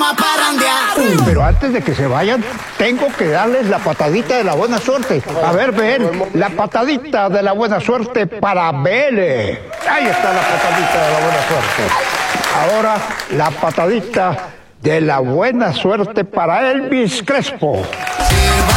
a parrandear. Pero antes de que se vayan, tengo que darles la patadita de la buena suerte. A ver, ven, la patadita de la buena suerte para Bele. Ahí está la patadita de la buena suerte. Ahora, la patadita de la buena suerte para Elvis Crespo.